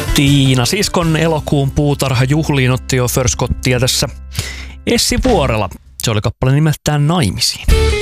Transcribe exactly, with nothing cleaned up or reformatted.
Tiina Siskon elokuun puutarhajuhliin otti jo förskottia tässä Essi Vuorela. Se oli kappale nimeltään Naimisiin.